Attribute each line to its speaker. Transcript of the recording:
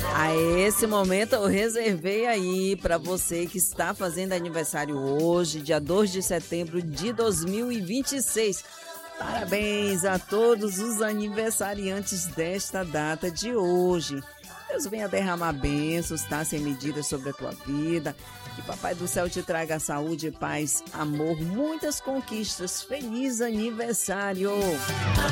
Speaker 1: A esse momento eu reservei aí para você que está fazendo aniversário hoje, dia 2 de setembro de 2026. Parabéns a todos os aniversariantes desta data de hoje. Deus venha derramar bênçãos, tá? Sem medida sobre a tua vida. Que Papai do Céu te traga saúde, paz, amor, muitas conquistas. Feliz aniversário!